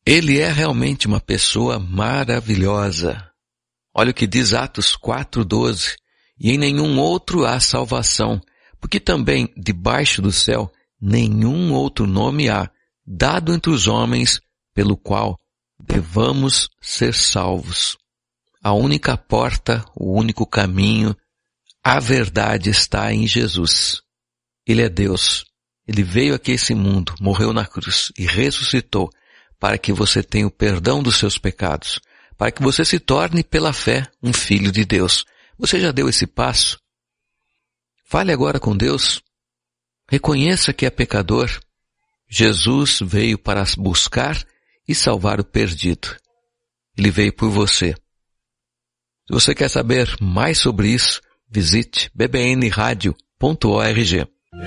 Ele é realmente uma pessoa maravilhosa. Olha o que diz Atos 4:12. E em nenhum outro há salvação, porque também debaixo do céu nenhum outro nome há, dado entre os homens, pelo qual devamos ser salvos. A única porta, o único caminho, a verdade está em Jesus. Ele é Deus. Ele veio aqui a esse mundo, morreu na cruz e ressuscitou para que você tenha o perdão dos seus pecados, para que você se torne pela fé um filho de Deus. Você já deu esse passo? Fale agora com Deus. Reconheça que é pecador. Jesus veio para buscar e salvar o perdido. Ele veio por você. Se você quer saber mais sobre isso, visite bbnradio.org.